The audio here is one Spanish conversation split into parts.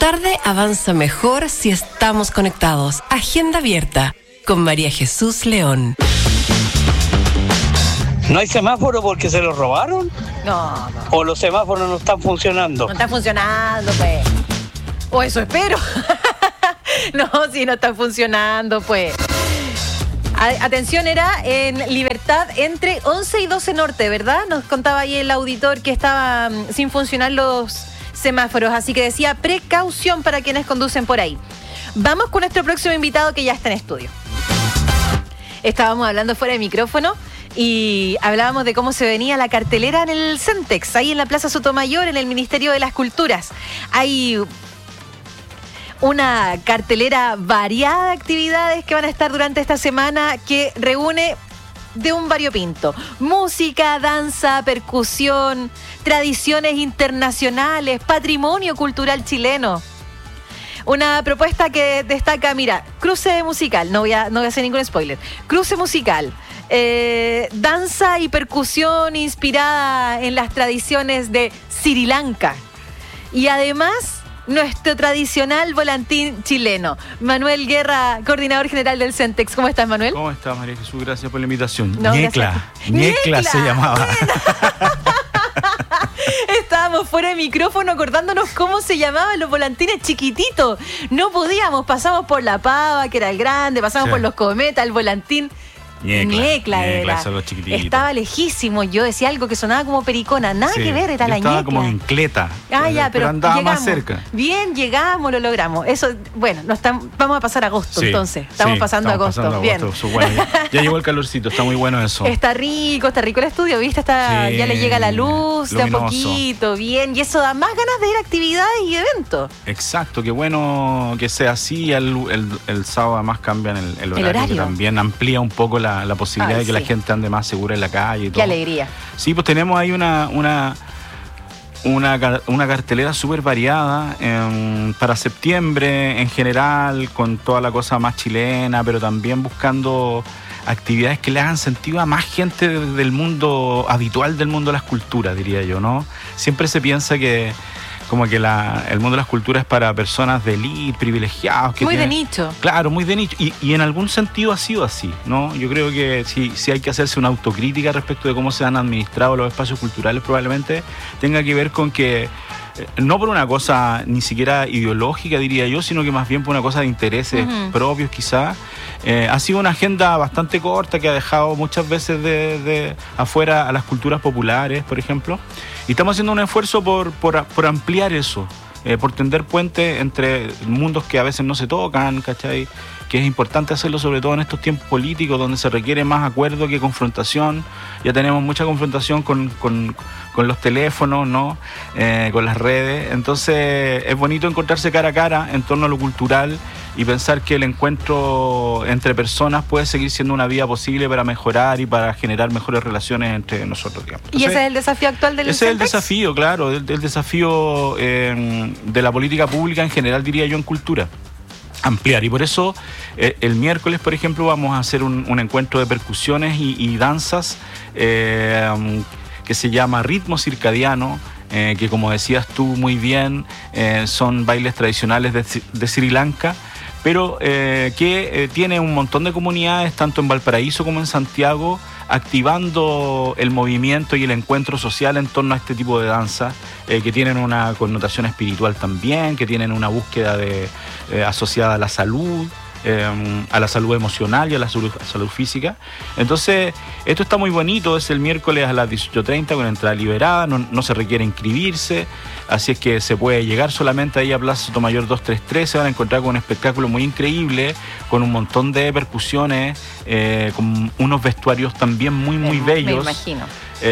tarde avanza mejor si estamos conectados. Agenda abierta con María Jesús León. ¿No hay semáforo porque se los robaron? No. ¿O los semáforos no están funcionando? No están funcionando, pues. O eso espero. No, si no están funcionando, pues. Atención, era en Libertad entre 11 y 12 Norte, ¿verdad? Nos contaba ahí el auditor que estaba sin funcionar los semáforos, así que decía precaución para quienes conducen por ahí. Vamos con nuestro próximo invitado que ya está en estudio. Estábamos hablando fuera de micrófono y hablábamos de cómo se venía la cartelera en el Centex, ahí en la Plaza Sotomayor, en el Ministerio de las Culturas. Hay una cartelera variada de actividades que van a estar durante esta semana que reúne de un variopinto: música, danza, percusión, tradiciones internacionales, patrimonio cultural chileno. Una propuesta que destaca, mira, cruce musical, no voy a hacer ningún spoiler, cruce musical, danza y percusión inspirada en las tradiciones de Sri Lanka y además nuestro tradicional volantín chileno. Manuel Guerra, coordinador general del Centex. ¿Cómo estás, Manuel? ¿Cómo estás, María Jesús? Gracias por la invitación. No, Ñecla se llamaba. Estábamos fuera de micrófono acordándonos cómo se llamaban los volantines chiquititos. No podíamos, pasamos por la pava, que era el grande, pasamos por los cometas, el volantín. Ñecla era. Estaba lejísimo. Yo decía algo que sonaba como pericona. Nada que ver, era la Ñecla. Estaba como en Cleta. Pero andaba llegamos más cerca. Bien, llegamos, lo logramos. Eso, bueno, vamos a pasar agosto, entonces. Estamos pasando agosto. Bien. Bueno, ya llegó el calorcito, está muy bueno eso. Está rico el estudio, ¿viste? Ya le llega la luz luminoso, de a poquito, bien. Y eso da más ganas de ir a actividades y eventos. Exacto, qué bueno que sea así. El sábado además cambian el horario, que también amplía un poco la posibilidad de que la gente ande más segura en la calle y todo. Qué alegría. Sí, pues tenemos ahí una cartelera súper variada para septiembre en general, con toda la cosa más chilena, pero también buscando actividades que le hagan sentido a más gente del mundo habitual, del mundo de las culturas, diría yo, ¿no? Siempre se piensa que como que el mundo de las culturas es para personas de élite, privilegiados. De nicho. Claro, muy de nicho. Y en algún sentido ha sido así, ¿no? Yo creo que si hay que hacerse una autocrítica respecto de cómo se han administrado los espacios culturales, probablemente tenga que ver con que, no por una cosa ni siquiera ideológica, diría yo, sino que más bien por una cosa de intereses propios, quizás. Ha sido una agenda bastante corta que ha dejado muchas veces de afuera a las culturas populares, por ejemplo. Y estamos haciendo un esfuerzo por ampliar eso, por tender puentes entre mundos que a veces no se tocan, ¿cachai? Que es importante hacerlo sobre todo en estos tiempos políticos donde se requiere más acuerdo que confrontación. Ya tenemos mucha confrontación con los teléfonos, ¿no? Con las redes. Entonces es bonito encontrarse cara a cara en torno a lo cultural y pensar que el encuentro entre personas puede seguir siendo una vía posible para mejorar y para generar mejores relaciones entre nosotros, digamos. Entonces, ¿y ese es el desafío actual del Centex? Ese es el desafío, claro, el desafío de la política pública en general, diría yo, en cultura. Ampliar, y por eso el miércoles, por ejemplo, vamos a hacer un encuentro de percusiones y danzas que se llama Ritmo Circadiano, que como decías tú muy bien, son bailes tradicionales de Sri Lanka, pero que tiene un montón de comunidades, tanto en Valparaíso como en Santiago, activando el movimiento y el encuentro social en torno a este tipo de danza, que tienen una connotación espiritual también, que tienen una búsqueda asociada a la salud emocional y a la salud física. Entonces, esto está muy bonito. Es el miércoles a las 18:30 con entrada liberada, no se requiere inscribirse, así es que se puede llegar solamente ahí a Plaza Sotomayor 233. Se van a encontrar con un espectáculo muy increíble, con un montón de percusiones, con unos vestuarios también muy bellos. Me imagino.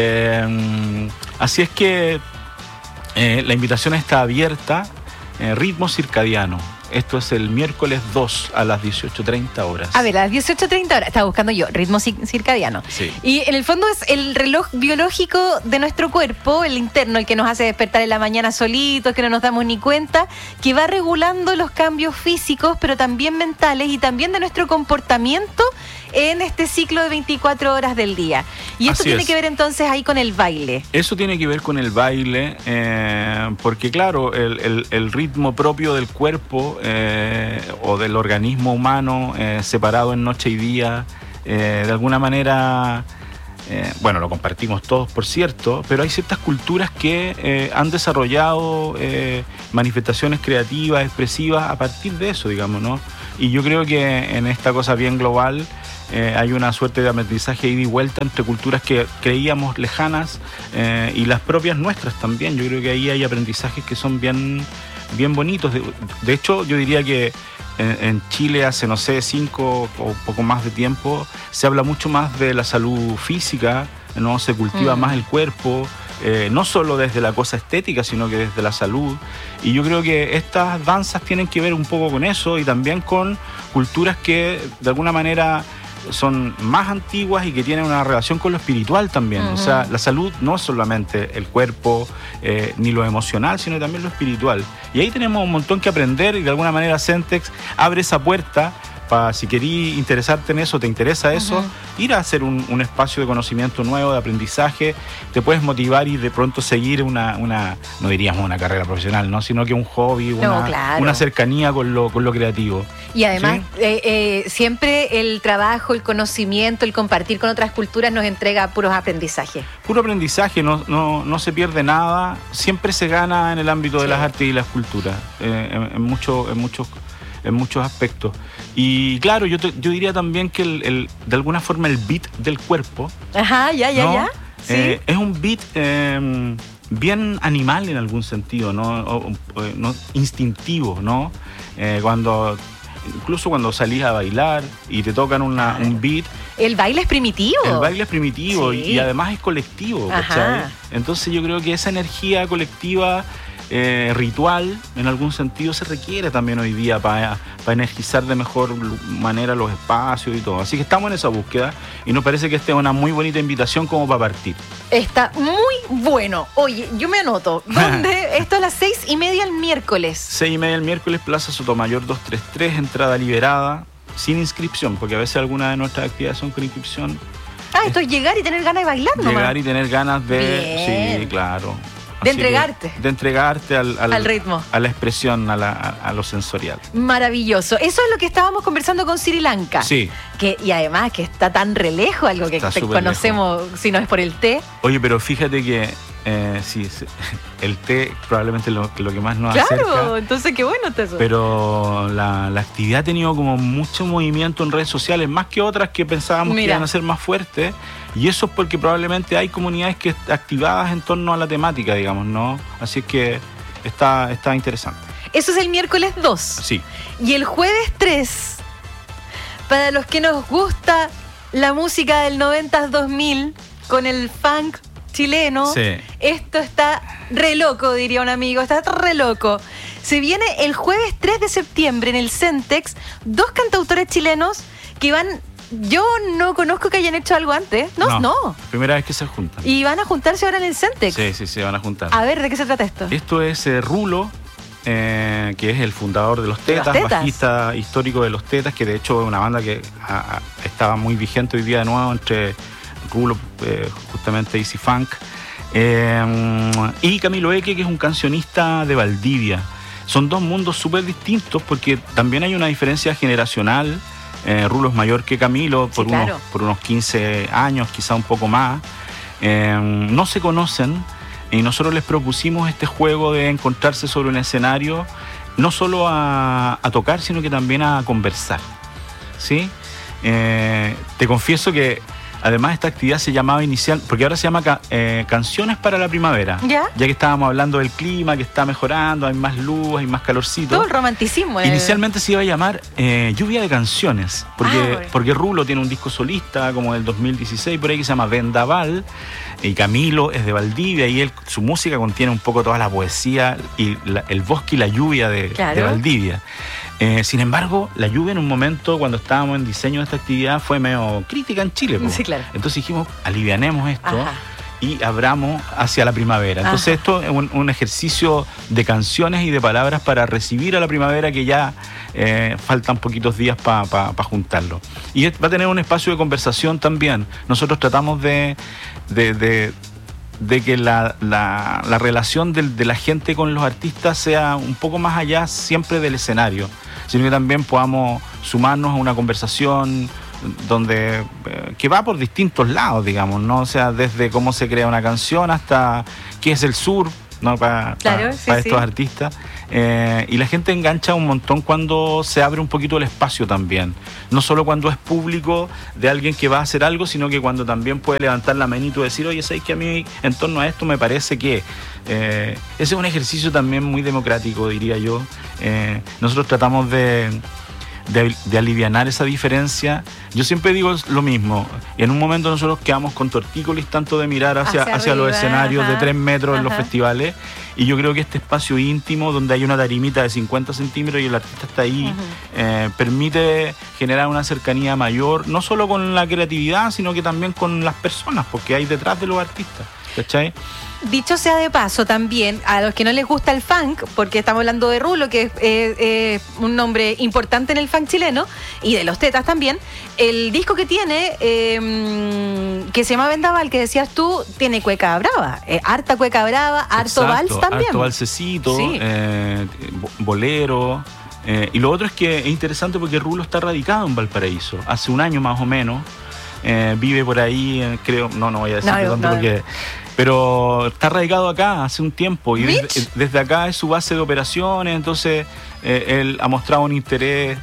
Así es que la invitación está abierta. Ritmo Circadiano. Esto es el miércoles 2 a las 18:30 horas. A ver, a las 18:30 horas. Estaba buscando yo, ritmo circadiano. Sí. Y en el fondo es el reloj biológico de nuestro cuerpo, el interno, el que nos hace despertar en la mañana solitos, que no nos damos ni cuenta, que va regulando los cambios físicos, pero también mentales y también de nuestro comportamiento en este ciclo de 24 horas del día. Y esto Así tiene es. que ver entonces ahí con el baile. Eso tiene que ver con el baile, porque claro, el ritmo propio del cuerpo o del organismo humano separado en noche y día, de alguna manera, bueno, lo compartimos todos, por cierto, pero hay ciertas culturas que han desarrollado manifestaciones creativas, expresivas a partir de eso, digamos, ¿no? Y yo creo que en esta cosa bien global hay una suerte de aprendizaje ida y vuelta entre culturas que creíamos lejanas y las propias nuestras también. Yo creo que ahí hay aprendizajes que son bien bonitos. De hecho, yo diría que en Chile hace, no sé, 5 o poco más de tiempo, se habla mucho más de la salud física, ¿no? Se cultiva más el cuerpo, no solo desde la cosa estética, sino que desde la salud. Y yo creo que estas danzas tienen que ver un poco con eso y también con culturas que de alguna manera son más antiguas y que tienen una relación con lo espiritual también. O sea, la salud no es solamente el cuerpo ni lo emocional, sino también lo espiritual. Y ahí tenemos un montón que aprender y de alguna manera Centex abre esa puerta para, si querís interesarte en eso, te interesa eso, ir a hacer un espacio de conocimiento nuevo, de aprendizaje, te puedes motivar y de pronto seguir una no diríamos una carrera profesional, ¿no? Sino que un hobby, una cercanía con lo creativo. Y además, ¿sí? Siempre el trabajo, el conocimiento, el compartir con otras culturas nos entrega puros aprendizajes. Puro aprendizaje, no se pierde nada, siempre se gana en el ámbito de las artes y las culturas, en muchos aspectos. Y claro, yo diría también que de alguna forma el beat del cuerpo, ajá, ya. Sí. Es un beat bien animal en algún sentido, ¿no? No instintivo, ¿no? Incluso cuando salís a bailar y te tocan un beat. El baile es primitivo. El baile es primitivo Sí. y además es colectivo, ¿cachai? Entonces yo creo que esa energía colectiva ritual, en algún sentido, se requiere también hoy día para energizar de mejor manera los espacios y todo. Así que estamos en esa búsqueda y nos parece que esta es una muy bonita invitación como para partir. Está muy bueno. Oye, yo me anoto. ¿Dónde? Esto a las 6:30 el miércoles. 6:30 el miércoles, Plaza Sotomayor 233, entrada liberada, sin inscripción, porque a veces algunas de nuestras actividades son con inscripción. Esto es llegar y tener ganas de bailar nomás. Llegar y tener ganas de... Bien. Sí, claro. De entregarte. De entregarte al ritmo. A la expresión, a lo sensorial. Maravilloso. Eso es lo que estábamos conversando con Sri Lanka. Sí. Y además que está tan re lejos, algo que conocemos, si no es por el té. Oye, pero fíjate que sí, el té probablemente lo que más nos acerca. Claro, entonces qué bueno está eso. Pero la actividad ha tenido como mucho movimiento en redes sociales, más que otras que pensábamos que iban a ser más fuertes. Y eso es porque probablemente hay comunidades que activadas en torno a la temática, digamos, ¿no? Así es que está interesante. Eso es el miércoles 2. Sí. Y el jueves 3, para los que nos gusta la música del 90s-2000 con el funk chileno, sí. Esto está re loco, diría un amigo, está re loco. Se viene el jueves 3 de septiembre en el Centex, 2 cantautores chilenos que van... Yo no conozco que hayan hecho algo antes. No. Primera vez que se juntan. Y van a juntarse ahora en el Centex. Sí, se van a juntar. A ver, ¿de qué se trata esto? Esto es Rulo, que es el fundador de Los Tetas, bajista histórico de Los Tetas, que de hecho es una banda que estaba muy vigente hoy día de nuevo entre Rulo, justamente Easy Funk, y Camilo Eque, que es un cancionista de Valdivia. Son dos mundos súper distintos porque también hay una diferencia generacional. Rulo es mayor que Camilo por unos 15 años, quizá un poco más. No se conocen y nosotros les propusimos este juego de encontrarse sobre un escenario, no solo a tocar, sino que también a conversar, ¿sí? Te confieso que además esta actividad se llamaba inicial, porque ahora se llama Canciones para la Primavera. Ya que estábamos hablando del clima, que está mejorando, hay más luz, hay más calorcito. Todo el romanticismo. Inicialmente se iba a llamar Lluvia de Canciones, porque Rulo tiene un disco solista como del 2016, por ahí, que se llama Vendaval, y Camilo es de Valdivia, y su música contiene un poco toda la poesía y el bosque y la lluvia de Valdivia. Sin embargo, la lluvia en un momento, cuando estábamos en diseño de esta actividad, fue medio crítica en Chile. Sí, claro. Entonces dijimos, alivianemos esto. y abramos hacia la primavera. Entonces esto es un ejercicio de canciones y de palabras para recibir a la primavera, que ya faltan poquitos días para juntarlo. Y va a tener un espacio de conversación también. Nosotros tratamos de que la relación de la gente con los artistas sea un poco más allá siempre del escenario, sino que también podamos sumarnos a una conversación donde que va por distintos lados, digamos, ¿no? O sea, desde cómo se crea una canción hasta qué es el sur, ¿no? Para estos artistas. Y la gente engancha un montón cuando se abre un poquito el espacio también. No solo cuando es público de alguien que va a hacer algo, sino que cuando también puede levantar la manito y decir, oye, ¿sabes que a mí en torno a esto me parece que... ese es un ejercicio también muy democrático, diría yo. Nosotros tratamos de alivianar esa diferencia. Yo siempre digo lo mismo. En un momento nosotros quedamos con tortícolis tanto de mirar hacia los escenarios de 3 metros en los festivales, y yo creo que este espacio íntimo donde hay una tarimita de 50 centímetros y el artista está ahí, permite generar una cercanía mayor, no solo con la creatividad, sino que también con las personas, porque hay detrás de los artistas, ¿cachai? Dicho sea de paso también, a los que no les gusta el funk, porque estamos hablando de Rulo, que es un nombre importante en el funk chileno, y de los Tetas también, el disco que tiene, que se llama Vendaval, que decías tú, tiene cueca brava, harta cueca brava, harto vals también. Harto valsecito, sí. Bolero. Y lo otro es que es interesante porque Rulo está radicado en Valparaíso, hace un año más o menos, vive por ahí, creo, no voy a decir tanto porque... Pero está radicado acá hace un tiempo, y desde acá es su base de operaciones. Entonces él ha mostrado un interés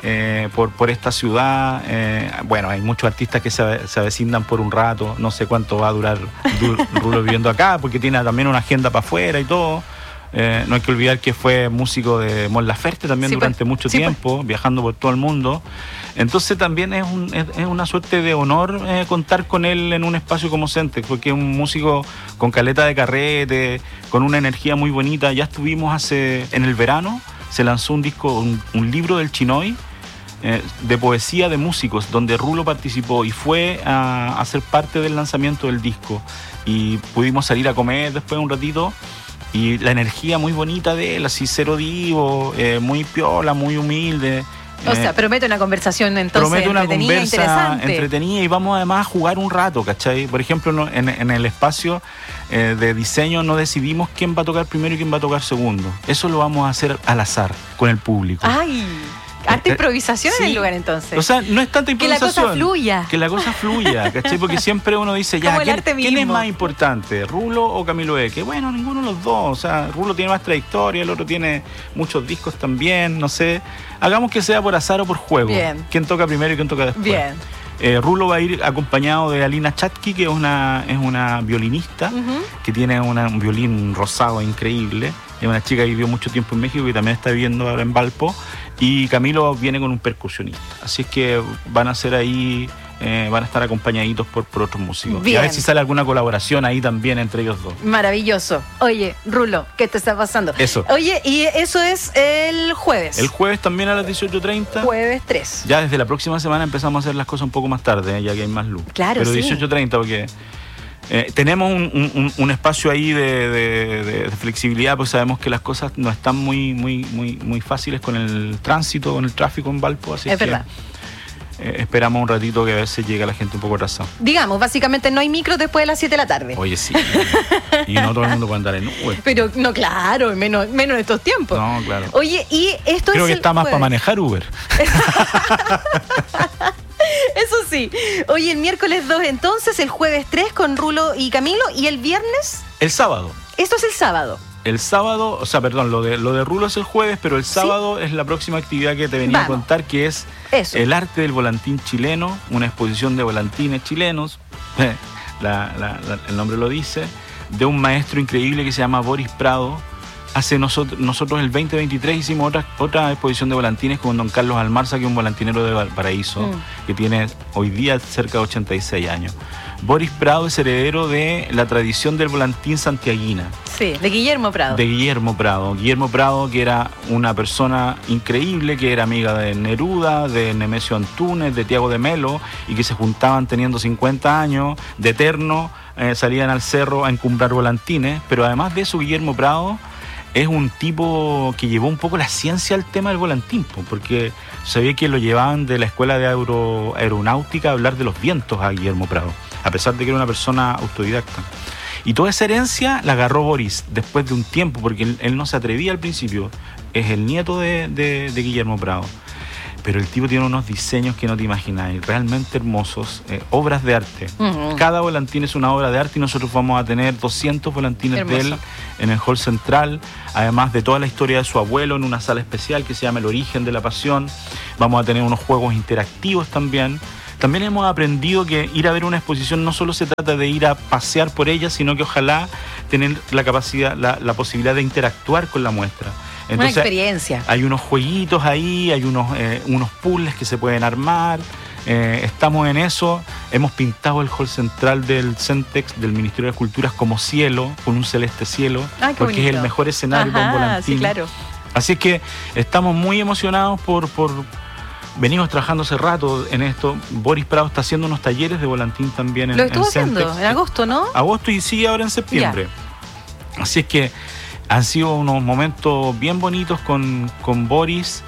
por esta ciudad. Bueno, hay muchos artistas que se avecindan por un rato, no sé cuánto va a durar Rulo viviendo acá, porque tiene también una agenda para afuera y todo. No hay que olvidar que fue músico de Mon Laferte también durante mucho tiempo, viajando por todo el mundo. Entonces también es una suerte de honor contar con él en un espacio como Centex, porque es un músico con caleta de carrete, con una energía muy bonita. Ya estuvimos en el verano, se lanzó un disco, un libro del Chinoy, de poesía de músicos, donde Rulo participó y fue a ser parte del lanzamiento del disco. Y pudimos salir a comer después un ratito. Y la energía muy bonita de él, así cero divo, muy piola, muy humilde. O sea, promete una conversación entonces entretenida, interesante. Entretenida, y vamos además a jugar un rato, ¿cachai? Por ejemplo, en el espacio de diseño no decidimos quién va a tocar primero y quién va a tocar segundo. Eso lo vamos a hacer al azar, con el público. ¡Ay! Harta improvisación en el lugar, entonces. O sea, no es tanta improvisación. Que la cosa fluya. ¿Cachai? Porque siempre uno dice, ya, ¿quién es más importante? ¿Rulo o Camilo Eque? Bueno, ninguno de los dos. O sea, Rulo tiene más trayectoria, el otro tiene muchos discos también, no sé. Hagamos que sea por azar o por juego. Bien. ¿Quién toca primero y quién toca después? Bien. Rulo va a ir acompañado de Alina Chatki, que es una violinista, que tiene un violín rosado increíble. Es una chica que vivió mucho tiempo en México y también está viviendo ahora en Valpo. Y Camilo viene con un percusionista. Así es que van a ser ahí, van a estar acompañaditos por otros músicos. Bien. Y a ver si sale alguna colaboración ahí también entre ellos dos. Maravilloso. Oye, Rulo, ¿qué te está pasando? Eso. Oye, y eso es el jueves. El jueves también a las 18:30. Jueves 3. Ya desde la próxima semana empezamos a hacer las cosas un poco más tarde, ya que hay más luz. Claro, pero 18:30 porque... tenemos un espacio ahí de flexibilidad, pues sabemos que las cosas no están muy fáciles con el tránsito, con el tráfico en Valpo, así es verdad. Esperamos un ratito que a veces llega la gente un poco atrasada. Digamos, básicamente no hay micro después de las 7 de la tarde. Oye, sí. Y no todo el mundo puede andar en Uber. Pero no, claro, menos en estos tiempos. No, claro. Oye, y esto creo es que está más para manejar Uber. Eso sí. Oye, el miércoles 2 entonces, el jueves 3 con Rulo y Camilo, y el viernes... El sábado. Esto es el sábado. El sábado, o sea, perdón, lo de Rulo es el jueves, pero el sábado es la próxima actividad que te venía a contar, que es el arte del volantín chileno, una exposición de volantines chilenos, el nombre lo dice, de un maestro increíble que se llama Boris Prado, Nosotros el 2023 hicimos otra exposición de volantines con don Carlos Almarza, que es un volantinero de Valparaíso, que tiene hoy día cerca de 86 años. Boris Prado es heredero de la tradición del volantín santiaguina. Sí, de Guillermo Prado. De Guillermo Prado. Guillermo Prado, que era una persona increíble, que era amiga de Neruda, de Nemesio Antunes, de Tiago de Melo, y que se juntaban teniendo 50 años, de eterno, salían al cerro a encumbrar volantines. Pero además de eso, Guillermo Prado es un tipo que llevó un poco la ciencia al tema del volantín, porque sabía que lo llevaban de la escuela de aeronáutica a hablar de los vientos a Guillermo Prado, a pesar de que era una persona autodidacta. Y toda esa herencia la agarró Boris después de un tiempo, porque él no se atrevía al principio. Es el nieto de Guillermo Prado. Pero el tipo tiene unos diseños que no te imagináis, realmente hermosos, obras de arte. Cada volantín es una obra de arte y nosotros vamos a tener 200 volantines de él en el hall central, además de toda la historia de su abuelo en una sala especial que se llama El Origen de la Pasión. Vamos a tener unos juegos interactivos también. También hemos aprendido que ir a ver una exposición no solo se trata de ir a pasear por ella, sino que ojalá tener la capacidad, la posibilidad de interactuar con la muestra. Entonces, una experiencia. Hay unos jueguitos ahí, hay unos puzzles que se pueden armar. Estamos en eso. Hemos pintado el hall central del Centex, del Ministerio de Culturas, como cielo, con un celeste cielo, porque bonito. Es el mejor escenario para un volantín. Sí, claro. Así es que estamos muy emocionados por venimos trabajando hace rato en esto. Boris Prado está haciendo unos talleres de volantín también en Centex. Lo estuvo haciendo en agosto, ¿no? Agosto y sigue ahora en septiembre. Ya. Así es que han sido unos momentos bien bonitos con Boris.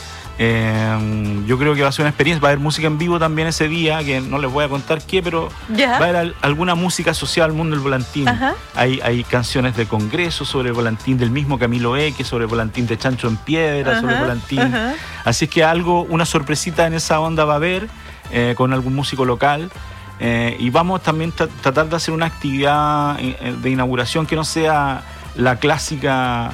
Yo creo que va a ser una experiencia. Va a haber música en vivo también ese día, que no les voy a contar qué, pero va a haber alguna música asociada al mundo del volantín. Hay canciones de congreso sobre el volantín del mismo Camilo Eque, sobre el volantín de Chancho en Piedra, sobre el volantín. Así es que una sorpresita en esa onda va a haber, con algún músico local. Y vamos también a tratar de hacer una actividad de inauguración que no sea la clásica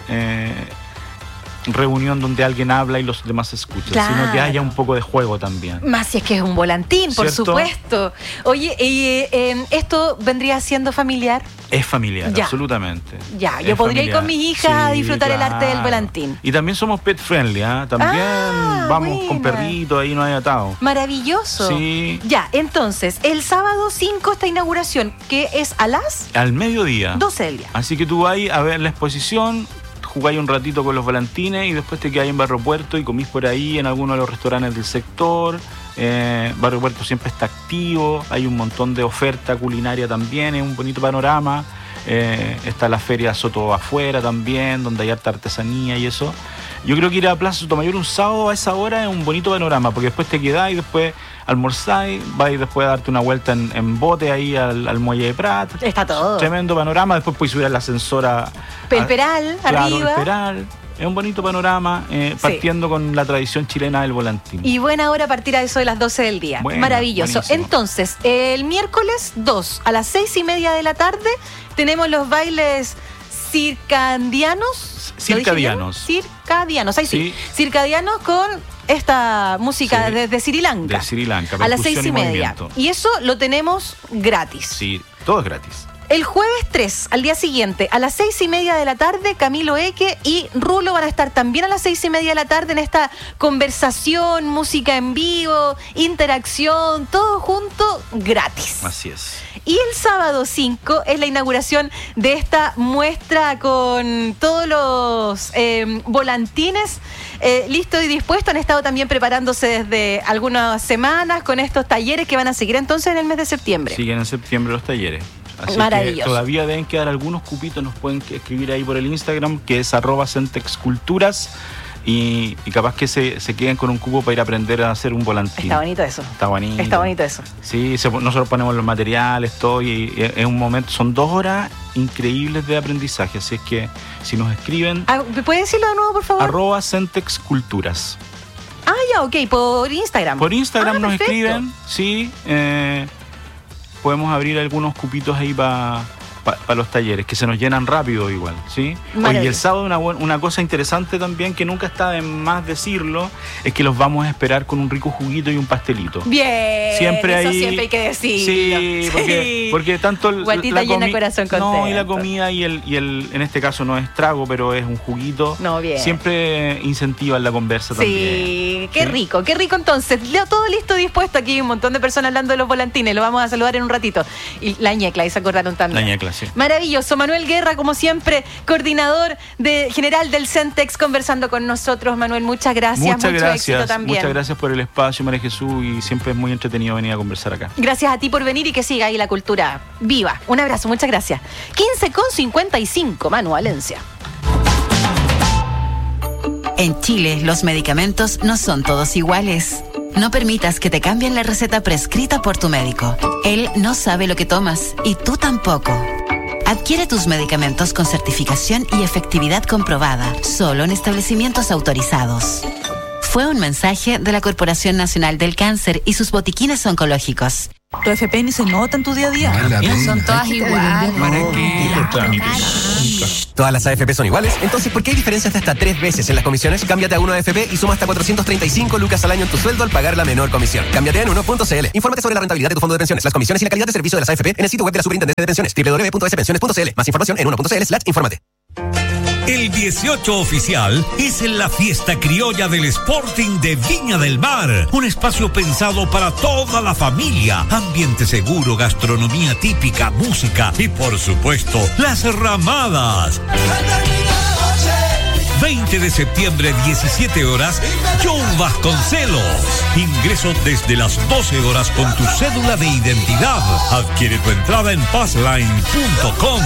reunión donde alguien habla y los demás escuchan, sino que haya un poco de juego también. Más si es que es un volantín, por supuesto. Oye, ¿esto vendría siendo familiar? Es familiar, absolutamente. Ya, yo podría ir con mis hijas a disfrutar el arte del volantín. Y también somos pet friendly, También vamos con perritos, ahí no hay atado. Maravilloso. Sí. Ya, entonces, el sábado 5 esta inauguración, que es al mediodía. 12 del día. Así que tú vas a ver la exposición, jugáis un ratito con los volantines y después te quedáis en Barrio Puerto y comís por ahí en alguno de los restaurantes del sector. Barrio Puerto siempre está activo, hay un montón de oferta culinaria también, es un bonito panorama. Está la feria Soto Afuera también, donde hay harta artesanía y eso. Yo creo que ir a Plaza Sotomayor un sábado a esa hora es un bonito panorama, porque después te quedáis, después almorzáis, vais después a darte una vuelta en bote ahí al Muelle de Prat. Está todo. Tremendo panorama, después puedes subir al ascensor El Peral, arriba. El Peral. Es un bonito panorama, partiendo con la tradición chilena del volantín. Y buena hora a partir a eso de las 12 del día. Maravilloso. Buenísimo. Entonces, el miércoles 2 a las 6:30 de la tarde tenemos los bailes circadianos. Ahí sí. Circadianos con esta música de Sri Lanka. De Sri Lanka. A las 6:30. Y eso lo tenemos gratis. Sí, todo es gratis. El jueves 3, al día siguiente, a las 6:30 de la tarde, Camilo Eque y Rulo van a estar también a las 6:30 de la tarde en esta conversación, música en vivo, interacción, todo junto, gratis. Así es. Y el sábado 5 es la inauguración de esta muestra con todos los volantines listos y dispuestos. Han estado también preparándose desde algunas semanas con estos talleres que van a seguir entonces en el mes de septiembre. Siguen en septiembre los talleres. Así maravilloso. Que todavía deben quedar algunos cupitos, nos pueden escribir ahí por el Instagram, que es @centexculturas, y capaz que se queden con un cupo para ir a aprender a hacer un volantín. Está bonito eso. Está bonito eso. Sí, nosotros ponemos los materiales, todo, y es un momento, son 2 horas increíbles de aprendizaje, así es que si nos escriben... ¿Puedes decirlo de nuevo, por favor? @centexculturas. Ya, ok, por Instagram. Por Instagram nos perfecto. escriben, sí, podemos abrir algunos cupitos ahí para para los talleres, que se nos llenan rápido igual, ¿sí? Oye, y el sábado una cosa interesante también, que nunca está de más decirlo, es que los vamos a esperar con un rico juguito y un pastelito. Bien, siempre hay que decirlo. Sí, porque tanto guatita llena, corazón contento. No, y la comida y el en este caso no es trago, pero es un juguito. No, bien. Siempre incentivan la conversa también. Sí, qué rico entonces. Leo todo listo, dispuesto. Aquí hay un montón de personas hablando de los volantines, lo vamos a saludar en un ratito. Y la ñecla, ahí se acordaron también. La ñecla, sí. Maravilloso. Manuel Guerra, como siempre, coordinador general del Centex, conversando con nosotros. Manuel, muchas gracias. Mucho éxito también. Muchas gracias por el espacio, María Jesús, y siempre es muy entretenido venir a conversar acá. Gracias a ti por venir y que siga ahí la cultura viva. Un abrazo, muchas gracias. 15:55, Manu Valencia. En Chile, los medicamentos no son todos iguales. No permitas que te cambien la receta prescrita por tu médico. Él no sabe lo que tomas y tú tampoco. Adquiere tus medicamentos con certificación y efectividad comprobada, solo en establecimientos autorizados. Fue un mensaje de la Corporación Nacional del Cáncer y sus botiquines oncológicos. Tu FP ni se nota en tu día a día. Son todas iguales. ¿Para qué? ¿Todas las AFP son iguales? Entonces, ¿por qué hay diferencias de hasta 3 veces en las comisiones? Cámbiate a 1AFP y suma hasta 435 lucas al año en tu sueldo al pagar la menor comisión. Cámbiate en 1.cl. Infórmate sobre la rentabilidad de tu fondo de pensiones, las comisiones y la calidad de servicio de las AFP en el sitio web de la Superintendencia de Pensiones, www.spensiones.cl. Más información en 1.cl/infórmate. El 18 oficial es en la fiesta criolla del Sporting de Viña del Mar. Un espacio pensado para toda la familia. Ambiente seguro, gastronomía típica, música y, por supuesto, las ramadas. 20 de septiembre, 17 horas, Joe Vasconcelos. Ingreso desde las 12 horas con tu cédula de identidad. Adquiere tu entrada en passline.com.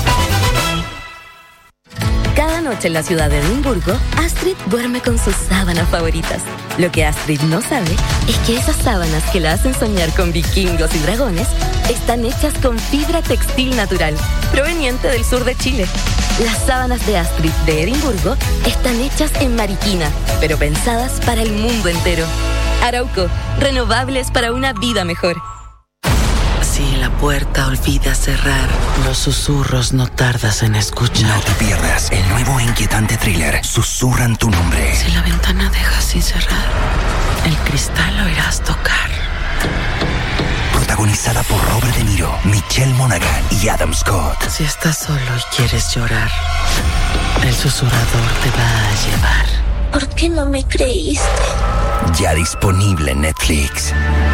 Cada noche en la ciudad de Edimburgo, Astrid duerme con sus sábanas favoritas. Lo que Astrid no sabe es que esas sábanas que la hacen soñar con vikingos y dragones están hechas con fibra textil natural, proveniente del sur de Chile. Las sábanas de Astrid de Edimburgo están hechas en Mariquina, pero pensadas para el mundo entero. Arauco, renovables para una vida mejor. Si la puerta olvidas cerrar, los susurros no tardas en escuchar. No te pierdas el nuevo e inquietante thriller Susurran tu nombre. Si la ventana dejas sin cerrar, el cristal lo irás tocar. Protagonizada por Robert De Niro, Michelle Monaghan y Adam Scott. Si estás solo y quieres llorar, el susurrador te va a llevar. ¿Por qué no me creíste? Ya disponible en Netflix.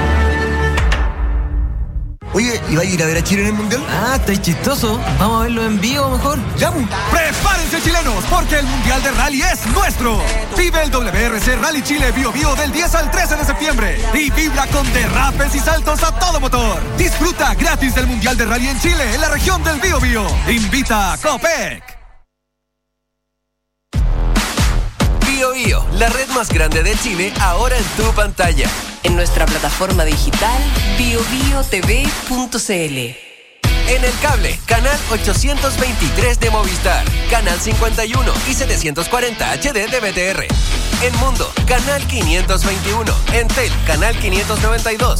Oye, ¿y va a ir a ver a Chile en el Mundial? Ah, está chistoso. Vamos a verlo en vivo mejor. ¡Ya! ¡Prepárense, chilenos! Porque el Mundial de Rally es nuestro. Vive el WRC Rally Chile Bio Bio del 10 al 13 de septiembre. Y vibra con derrapes y saltos a todo motor. Disfruta gratis del Mundial de Rally en Chile, en la región del Bio Bio. Invita a Copec. Bio Bio, la red más grande de Chile, ahora en tu pantalla. En nuestra plataforma digital biobiotv.cl. En el cable, canal 823 de Movistar, canal 51 y 740 HD de BTR. En Mundo, canal 521. En Tel, canal 592.